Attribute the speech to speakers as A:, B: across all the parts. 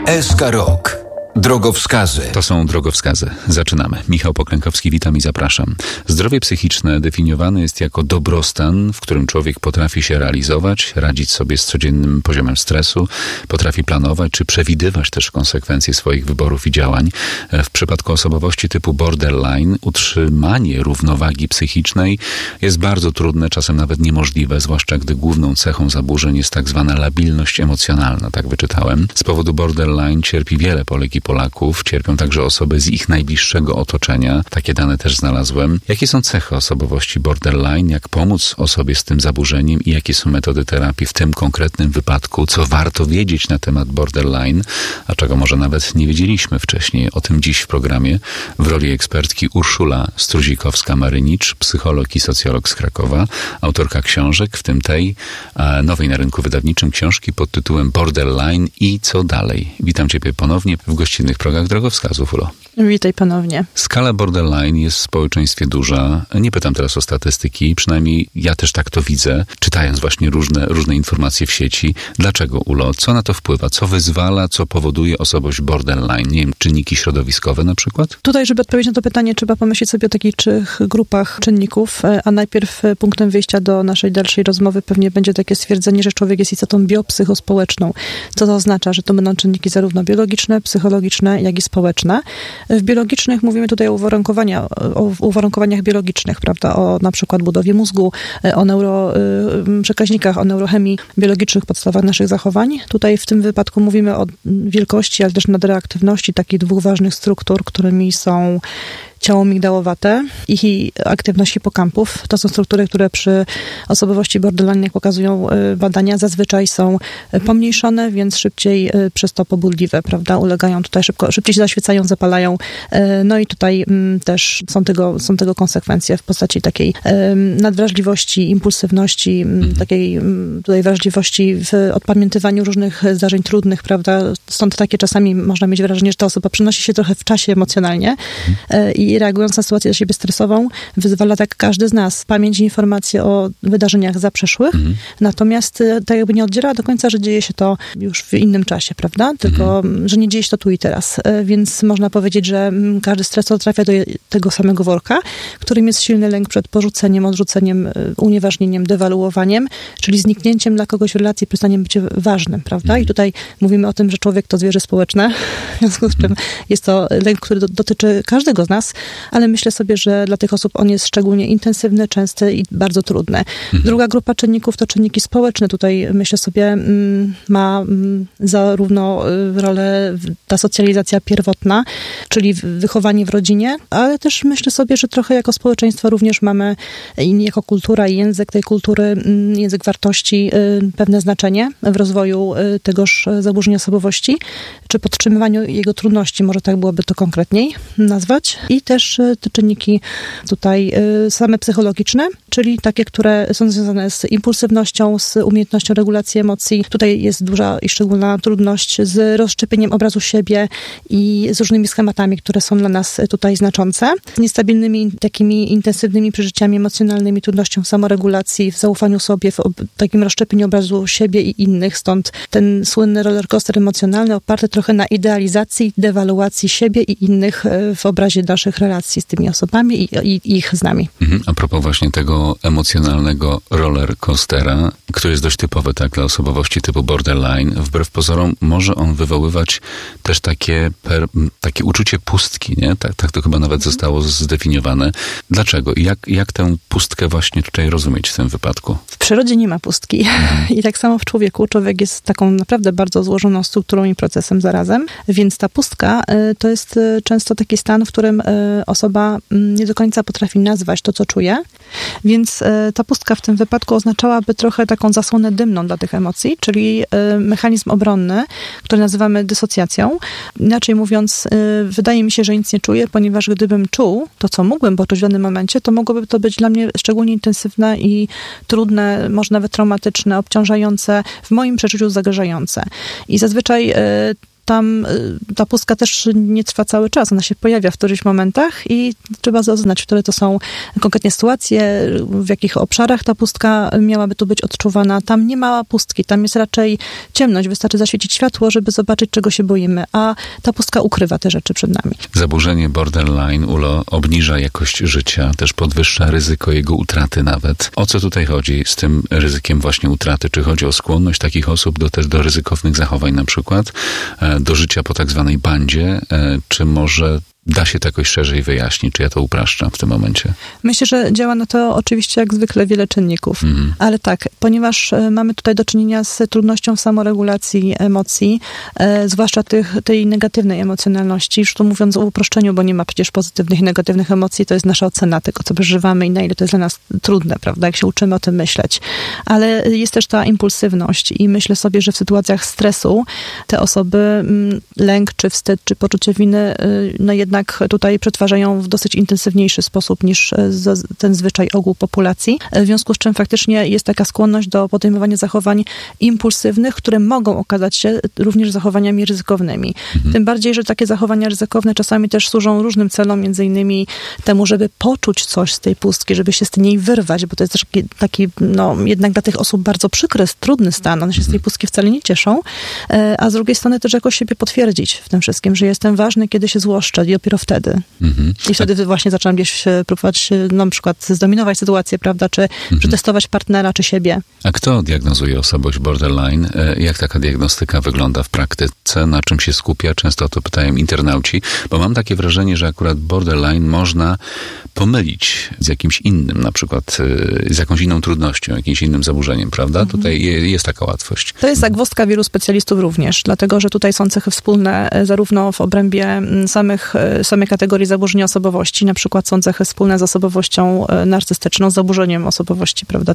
A: SK Rok. Drogowskazy.
B: To są drogowskazy. Zaczynamy. Michał Poklękowski, witam i zapraszam. Zdrowie psychiczne definiowane jest jako dobrostan, w którym człowiek potrafi się realizować, radzić sobie z codziennym poziomem stresu, potrafi planować czy przewidywać też konsekwencje swoich wyborów i działań. W przypadku osobowości typu borderline utrzymanie równowagi psychicznej jest bardzo trudne, czasem nawet niemożliwe, zwłaszcza gdy główną cechą zaburzeń jest tak zwana labilność emocjonalna, tak wyczytałem. Z powodu borderline cierpi wiele Polek i Polaków, cierpią także osoby z ich najbliższego otoczenia. Takie dane też znalazłem. Jakie są cechy osobowości borderline? Jak pomóc osobie z tym zaburzeniem i jakie są metody terapii w tym konkretnym wypadku? Co warto wiedzieć na temat borderline, a czego może nawet nie wiedzieliśmy wcześniej? O tym dziś w programie w roli ekspertki Urszula Struzikowska-Marynicz, psycholog i socjolog z Krakowa, autorka książek, w tym tej nowej na rynku wydawniczym książki pod tytułem Borderline i co dalej. Witam Ciebie ponownie w gościnnych progach drogowskazów, Ulo.
C: Witaj ponownie.
B: Skala borderline jest w społeczeństwie duża. Nie pytam teraz o statystyki, przynajmniej ja też tak to widzę, czytając właśnie różne informacje w sieci. Dlaczego, Ulo? Co na to wpływa? Co wyzwala, co powoduje osobowość borderline? Nie wiem, czynniki środowiskowe na przykład?
C: Tutaj, żeby odpowiedzieć na to pytanie, trzeba pomyśleć sobie o takich 3 grupach czynników, a najpierw punktem wyjścia do naszej dalszej rozmowy pewnie będzie takie stwierdzenie, że człowiek jest istotą biopsychospołeczną. Co to oznacza? Że to będą czynniki zarówno biologiczne, psychologiczne, jak i społeczne. W biologicznych mówimy tutaj o uwarunkowaniach biologicznych, prawda? O na przykład budowie mózgu, o przekaźnikach, o neurochemii biologicznych, podstawach naszych zachowań. Tutaj w tym wypadku mówimy o wielkości, ale też nadreaktywności takich 2 ważnych struktur, którymi są ciało migdałowate i aktywność hipokampów. To są struktury, które przy osobowości borderline, jak pokazują badania, zazwyczaj są pomniejszone, więc szybciej przez to pobudliwe, prawda? Ulegają tutaj szybciej się zaświecają, zapalają. No i tutaj też są tego konsekwencje w postaci takiej nadwrażliwości, impulsywności, takiej tutaj wrażliwości w odpamiętywaniu różnych zdarzeń trudnych, prawda? Stąd takie czasami można mieć wrażenie, że ta osoba przenosi się trochę w czasie emocjonalnie i reagując na sytuację dla siebie stresową, wyzwala tak każdy z nas pamięć i informacje o wydarzeniach zaprzeszłych. Natomiast tak jakby nie oddziela do końca, że dzieje się to już w innym czasie, prawda? Tylko, że nie dzieje się to tu i teraz. Więc można powiedzieć, że każdy stresor trafia do tego samego worka, którym jest silny lęk przed porzuceniem, odrzuceniem, unieważnieniem, dewaluowaniem, czyli zniknięciem dla kogoś relacji, przestaniem być ważnym, prawda? I tutaj mówimy o tym, że człowiek to zwierzę społeczne, w związku z czym jest to lęk, który dotyczy każdego z nas, ale myślę sobie, że dla tych osób on jest szczególnie intensywny, częsty i bardzo trudny. Druga grupa czynników to czynniki społeczne. Tutaj myślę sobie ma zarówno rolę ta socjalizacja pierwotna, czyli wychowanie w rodzinie, ale też myślę sobie, że trochę jako społeczeństwo również mamy jako kultura i język tej kultury, język wartości, pewne znaczenie w rozwoju tegoż zaburzenia osobowości, czy podtrzymywaniu jego trudności, może tak byłoby to konkretniej nazwać. I też te czynniki tutaj same psychologiczne, czyli takie, które są związane z impulsywnością, z umiejętnością regulacji emocji. Tutaj jest duża i szczególna trudność z rozszczepieniem obrazu siebie i z różnymi schematami, które są dla nas tutaj znaczące. Z niestabilnymi, takimi intensywnymi przeżyciami emocjonalnymi, trudnością w samoregulacji, w zaufaniu sobie, w takim rozszczepieniu obrazu siebie i innych. Stąd ten słynny rollercoaster emocjonalny oparty trochę na idealizacji, dewaluacji siebie i innych w obrazie naszych relacji z tymi osobami i ich z nami.
B: A propos właśnie tego emocjonalnego rollercoastera, który jest dość typowy tak dla osobowości typu borderline, wbrew pozorom może on wywoływać też takie uczucie pustki, nie? Tak to chyba nawet zostało zdefiniowane. Dlaczego? Jak tę pustkę właśnie tutaj rozumieć w tym wypadku?
C: W przyrodzie nie ma pustki. I tak samo w człowieku. Człowiek jest taką naprawdę bardzo złożoną strukturą i procesem zarazem, więc ta pustka to jest często taki stan, w którym osoba nie do końca potrafi nazwać to, co czuje, więc ta pustka w tym wypadku oznaczałaby trochę taką zasłonę dymną dla tych emocji, czyli mechanizm obronny, który nazywamy dysocjacją. Inaczej mówiąc, wydaje mi się, że nic nie czuję, ponieważ gdybym czuł to, co mógłbym poczuć w danym momencie, to mogłoby to być dla mnie szczególnie intensywne i trudne, może nawet traumatyczne, obciążające, w moim przeczuciu zagrażające. I zazwyczaj tam ta pustka też nie trwa cały czas, ona się pojawia w którychś momentach i trzeba zaznać, które to są konkretnie sytuacje, w jakich obszarach ta pustka miałaby tu być odczuwana. Tam nie ma pustki, tam jest raczej ciemność, wystarczy zaświecić światło, żeby zobaczyć, czego się boimy, a ta pustka ukrywa te rzeczy przed nami.
B: Zaburzenie borderline, Ulo, obniża jakość życia, też podwyższa ryzyko jego utraty nawet. O co tutaj chodzi z tym ryzykiem właśnie utraty? Czy chodzi o skłonność takich osób też do ryzykownych zachowań na przykład, do życia po tak zwanej bandzie, czy może da się to jakoś szerzej wyjaśnić? Czy ja to upraszczam w tym momencie?
C: Myślę, że działa na to oczywiście jak zwykle wiele czynników. Ale tak, ponieważ mamy tutaj do czynienia z trudnością w samoregulacji emocji, zwłaszcza tej negatywnej emocjonalności, już tu mówiąc o uproszczeniu, bo nie ma przecież pozytywnych i negatywnych emocji, to jest nasza ocena tego, co przeżywamy i na ile to jest dla nas trudne, prawda, jak się uczymy o tym myśleć. Ale jest też ta impulsywność i myślę sobie, że w sytuacjach stresu te osoby, lęk, czy wstyd, czy poczucie winy, no jednak tutaj przetwarzają w dosyć intensywniejszy sposób niż ten zwyczaj ogół populacji. W związku z czym faktycznie jest taka skłonność do podejmowania zachowań impulsywnych, które mogą okazać się również zachowaniami ryzykownymi. Tym bardziej, że takie zachowania ryzykowne czasami też służą różnym celom, między innymi temu, żeby poczuć coś z tej pustki, żeby się z niej wyrwać, bo to jest też taki jednak dla tych osób bardzo przykry, trudny stan. One się z tej pustki wcale nie cieszą, a z drugiej strony też jakoś siebie potwierdzić w tym wszystkim, że jestem ważny, kiedy się złoszczę i dopiero wtedy. I wtedy właśnie zaczynam gdzieś próbować na przykład zdominować sytuację, prawda, czy przetestować partnera, czy siebie.
B: A kto diagnozuje osobowość borderline? Jak taka diagnostyka wygląda w praktyce? Na czym się skupia? Często o to pytają internauci, bo mam takie wrażenie, że akurat borderline można pomylić z jakimś innym, na przykład z jakąś inną trudnością, jakimś innym zaburzeniem, prawda? Tutaj jest taka łatwość.
C: To jest zagwozdka wielu specjalistów również, dlatego, że tutaj są cechy wspólne zarówno w obrębie samej kategorii zaburzenia osobowości, na przykład są cechy wspólne z osobowością narcystyczną, z zaburzeniem osobowości, prawda?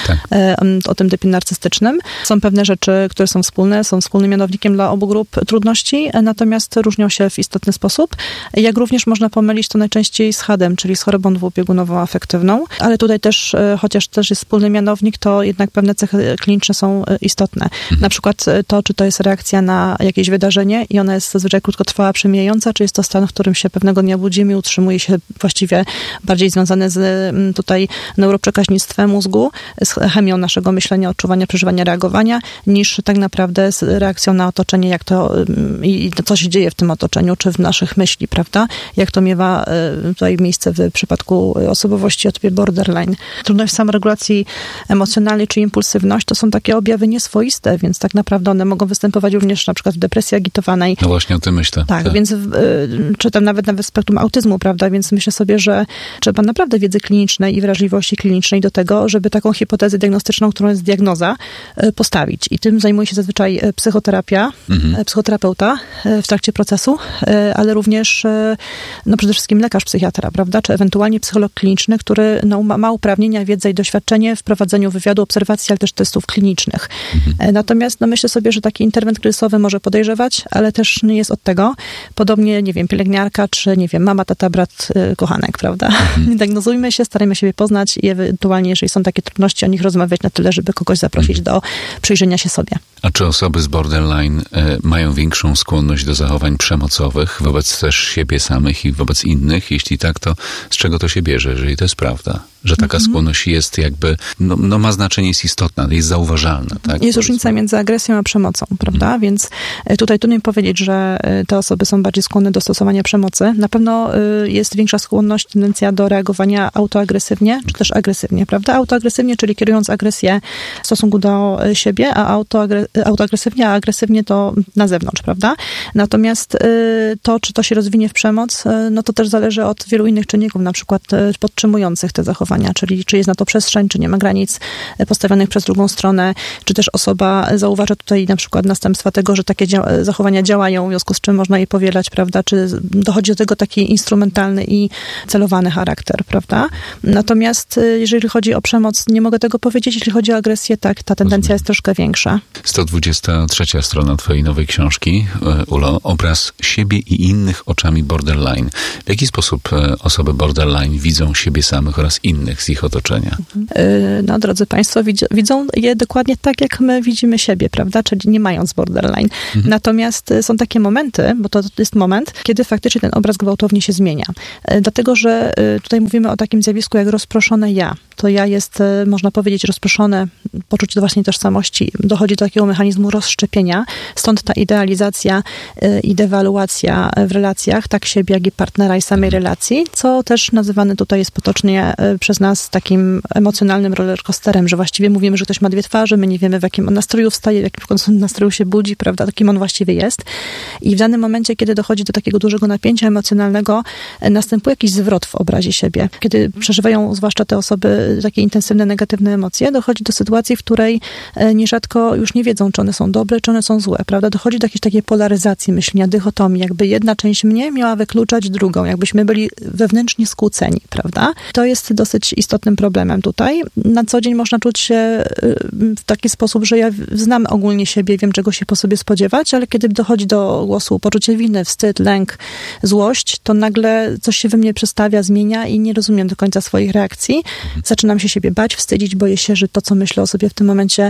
C: O tym typie narcystycznym. Są pewne rzeczy, które są wspólnym mianownikiem dla obu grup trudności, natomiast różnią się w istotny sposób. Jak również można pomylić to najczęściej z HAD-em, czyli z chorobą dwubiegunową afektywną, ale tutaj też, chociaż też jest wspólny mianownik, to jednak pewne cechy kliniczne są istotne. Na przykład to, czy to jest reakcja na jakieś wydarzenie i ona jest zazwyczaj krótkotrwała, przemijająca, czy jest to stan, w którym się pewnego dnia budzimy i utrzymuje się właściwie bardziej związany z tutaj neuroprzekaźnictwem mózgu, z chemią naszego myślenia, odczuwania, przeżywania, reagowania, niż tak naprawdę z reakcją na otoczenie, jak to i co się dzieje w tym otoczeniu, czy w naszych myśli, prawda? Jak to miewa tutaj miejsce w przypadku osobowości o typie borderline. Trudność samoregulacji emocjonalnej czy impulsywność to są takie objawy nieswoiste, więc tak naprawdę one mogą występować również na przykład w depresji agitowanej.
B: No właśnie o tym myślę.
C: Tak. Więc czy tam nawet spektrum autyzmu, prawda? Więc myślę sobie, że trzeba naprawdę wiedzy klinicznej i wrażliwości klinicznej do tego, żeby taką hipotezę diagnostyczną, którą jest diagnoza, postawić. I tym zajmuje się zazwyczaj psychoterapeuta w trakcie procesu, ale również przede wszystkim lekarz psychiatra, prawda? Czy ewentualnie psycholog kliniczny, który ma uprawnienia, wiedzę i doświadczenie w prowadzeniu wywiadu, obserwacji, ale też testów klinicznych. Natomiast myślę sobie, że taki interwent kryzysowy może podejrzewać, ale też nie jest od tego. Podobnie, nie wiem, pielęgniarka, czy nie wiem, mama, tata, brat, kochanek, prawda? Diagnozujmy się, starajmy siebie poznać i ewentualnie, jeżeli są takie trudności, o nich rozmawiać na tyle, żeby kogoś zaprosić do przyjrzenia się sobie.
B: A czy osoby z borderline mają większą skłonność do zachowań przemocowych wobec też siebie samych i wobec innych? Jeśli tak, to z czego to się bierze, jeżeli to jest prawda? Że taka skłonność jest jakby, ma znaczenie, jest istotna, jest zauważalna. Tak?
C: Jest różnica między agresją a przemocą, prawda? Więc tutaj trudno mi powiedzieć, że te osoby są bardziej skłonne do stosowania przemocy. Na pewno jest większa skłonność, tendencja do reagowania autoagresywnie, czy też agresywnie, prawda? Autoagresywnie, czyli kierując agresję w stosunku do siebie, a autoagresywnie, a agresywnie to na zewnątrz, prawda? Natomiast to, czy to się rozwinie w przemoc, to też zależy od wielu innych czynników, na przykład podtrzymujących te zachowania, czyli czy jest na to przestrzeń, czy nie ma granic postawionych przez drugą stronę, czy też osoba zauważa tutaj na przykład następstwa tego, że takie zachowania działają, w związku z czym można je powielać, prawda, czy dochodzi do tego taki instrumentalny i celowany charakter, prawda. Natomiast jeżeli chodzi o przemoc, nie mogę tego powiedzieć, jeśli chodzi o agresję, tak, ta tendencja jest troszkę większa.
B: 123 strona twojej nowej książki, Ulo, obraz siebie i innych oczami borderline. W jaki sposób osoby borderline widzą siebie samych oraz innych innych z ich otoczenia?
C: No, drodzy Państwo, widzą je dokładnie tak, jak my widzimy siebie, prawda? Czyli nie mając borderline. Natomiast są takie momenty, bo to jest moment, kiedy faktycznie ten obraz gwałtownie się zmienia. Dlatego, że tutaj mówimy o takim zjawisku jak rozproszone ja. To ja jest, można powiedzieć, rozproszone poczucie własnej tożsamości. Dochodzi do takiego mechanizmu rozszczepienia. Stąd ta idealizacja i dewaluacja w relacjach, tak siebie, jak i partnera i samej relacji, co też nazywane tutaj jest potocznie przez nas takim emocjonalnym rollercoasterem, że właściwie mówimy, że ktoś ma dwie twarze, my nie wiemy, w jakim on nastroju wstaje, w jakim nastroju się budzi, prawda, takim on właściwie jest. I w danym momencie, kiedy dochodzi do takiego dużego napięcia emocjonalnego, następuje jakiś zwrot w obrazie siebie. Kiedy przeżywają, zwłaszcza te osoby, takie intensywne, negatywne emocje, dochodzi do sytuacji, w której nierzadko już nie wiedzą, czy one są dobre, czy one są złe, prawda? Dochodzi do jakiejś takiej polaryzacji myślenia, dychotomii, jakby jedna część mnie miała wykluczać drugą, jakbyśmy byli wewnętrznie skłóceni, prawda? To jest dosyć istotnym problemem tutaj. Na co dzień można czuć się w taki sposób, że ja znam ogólnie siebie, wiem, czego się po sobie spodziewać, ale kiedy dochodzi do głosu poczucie winy, wstyd, lęk, złość, to nagle coś się we mnie przestawia, zmienia i nie rozumiem do końca swoich reakcji. Zaczynam się siebie bać, wstydzić, boję się, że to, co myślę o sobie w tym momencie,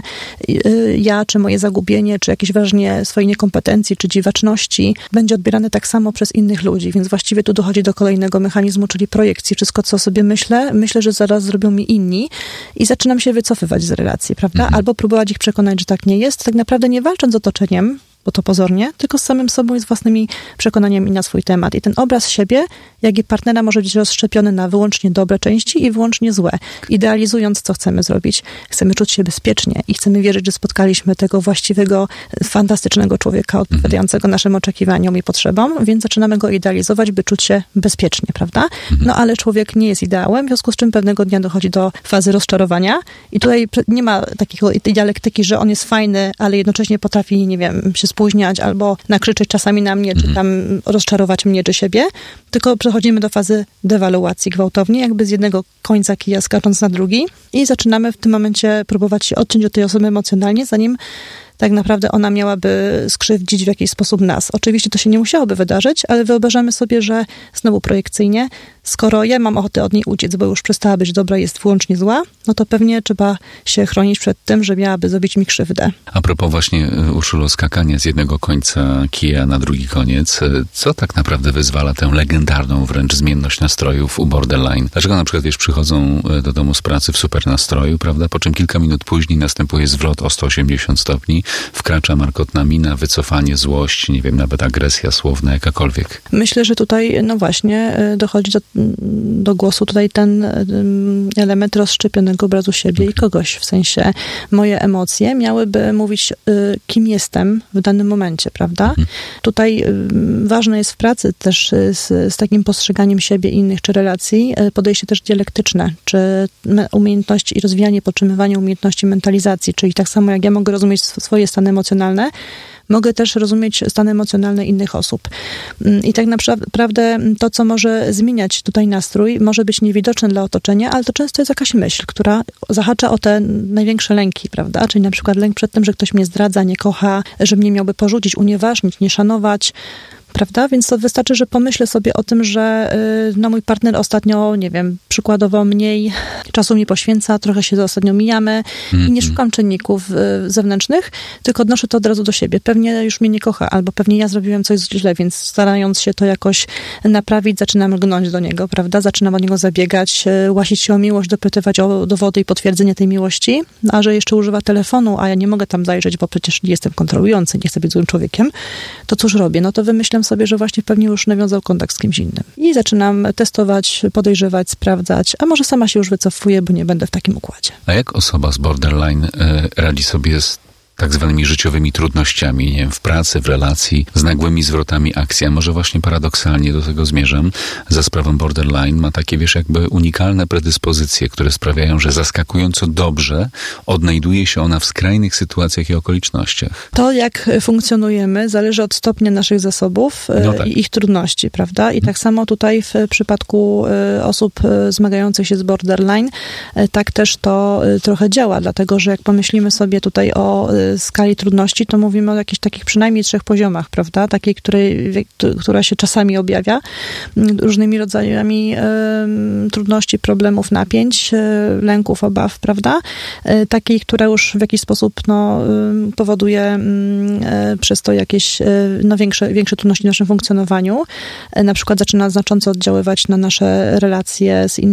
C: ja, czy moje zagubienie, czy jakieś wrażenie swojej niekompetencji, czy dziwaczności, będzie odbierane tak samo przez innych ludzi, więc właściwie tu dochodzi do kolejnego mechanizmu, czyli projekcji. Wszystko, co sobie myślę, że zaraz zrobią mi inni i zaczynam się wycofywać z relacji, prawda? Albo próbować ich przekonać, że tak nie jest, tak naprawdę nie walcząc z otoczeniem, bo to pozornie, tylko z samym sobą i z własnymi przekonaniami na swój temat. I ten obraz siebie, jak i partnera, może być rozszczepiony na wyłącznie dobre części i wyłącznie złe. Idealizując, co chcemy zrobić. Chcemy czuć się bezpiecznie i chcemy wierzyć, że spotkaliśmy tego właściwego, fantastycznego człowieka, odpowiadającego naszym oczekiwaniom i potrzebom, więc zaczynamy go idealizować, by czuć się bezpiecznie, prawda? No ale człowiek nie jest ideałem, w związku z czym pewnego dnia dochodzi do fazy rozczarowania i tutaj nie ma takiego dialektyki, że on jest fajny, ale jednocześnie potrafi, nie wiem, się spóźniać albo nakrzyczeć czasami na mnie, czy tam rozczarować mnie, czy siebie, tylko przechodzimy do fazy dewaluacji gwałtownie, jakby z jednego końca kija skacząc na drugi i zaczynamy w tym momencie próbować się odciąć od tej osoby emocjonalnie, zanim tak naprawdę ona miałaby skrzywdzić w jakiś sposób nas. Oczywiście to się nie musiałoby wydarzyć, ale wyobrażamy sobie, że znowu projekcyjnie, skoro ja mam ochotę od niej uciec, bo już przestała być dobra, jest wyłącznie zła, no to pewnie trzeba się chronić przed tym, że miałaby zrobić mi krzywdę.
B: A propos właśnie, Urszulo, skakania z jednego końca kija na drugi koniec, co tak naprawdę wyzwala tę legendarną wręcz zmienność nastrojów u borderline? Dlaczego na przykład, przychodzą do domu z pracy w super nastroju, prawda? Po czym kilka minut później następuje zwrot o 180 stopni, wkracza markotna mina, wycofanie, złość, nie wiem, nawet agresja słowna, jakakolwiek.
C: Myślę, że tutaj, no właśnie, dochodzi do głosu tutaj ten element rozszczepionego obrazu siebie i kogoś. W sensie moje emocje miałyby mówić, kim jestem w danym momencie, prawda? Tutaj ważne jest w pracy też z takim postrzeganiem siebie, innych czy relacji, podejście też dialektyczne, czy umiejętności i rozwijanie, podtrzymywanie umiejętności mentalizacji, czyli tak samo jak ja mogę rozumieć swoje stany emocjonalne, mogę też rozumieć stany emocjonalne innych osób. I tak naprawdę to, co może zmieniać tutaj nastrój, może być niewidoczne dla otoczenia, ale to często jest jakaś myśl, która zahacza o te największe lęki, prawda? Czyli na przykład lęk przed tym, że ktoś mnie zdradza, nie kocha, że mnie miałby porzucić, unieważnić, nie szanować, prawda? Więc to wystarczy, że pomyślę sobie o tym, że no mój partner ostatnio, nie wiem, przykładowo mniej czasu mi poświęca, trochę się ostatnio mijamy i nie szukam czynników zewnętrznych, tylko odnoszę to od razu do siebie. Pewnie już mnie nie kocha, albo pewnie ja zrobiłem coś źle, więc starając się to jakoś naprawić, zaczynam lgnąć do niego, prawda? Zaczynam o niego zabiegać, łasić się o miłość, dopytywać o dowody i potwierdzenie tej miłości, a że jeszcze używa telefonu, a ja nie mogę tam zajrzeć, bo przecież nie jestem kontrolujący, nie chcę być złym człowiekiem, to cóż robię? No to wymyślam sobie, że właśnie pewnie już nawiązał kontakt z kimś innym. I zaczynam testować, podejrzewać, sprawdzać, a może sama się już wycofuję, bo nie będę w takim układzie.
B: A jak osoba z borderline radzi sobie z tak zwanymi życiowymi trudnościami, nie wiem, w pracy, w relacji, z nagłymi zwrotami akcji, a może właśnie paradoksalnie do tego zmierzam, za sprawą borderline ma takie, jakby unikalne predyspozycje, które sprawiają, że zaskakująco dobrze odnajduje się ona w skrajnych sytuacjach i okolicznościach.
C: To, jak funkcjonujemy, zależy od stopnia naszych zasobów i ich trudności, prawda? I tak samo tutaj w przypadku osób zmagających się z borderline, tak też to trochę działa, dlatego, że jak pomyślimy sobie tutaj o skali trudności, to mówimy o jakichś takich przynajmniej 3 poziomach, prawda? Takiej, która się czasami objawia różnymi rodzajami trudności, problemów, napięć, lęków, obaw, prawda? Takiej, która już w jakiś sposób powoduje przez to jakieś większe trudności w naszym funkcjonowaniu. Na przykład zaczyna znacząco oddziaływać na nasze relacje z innymi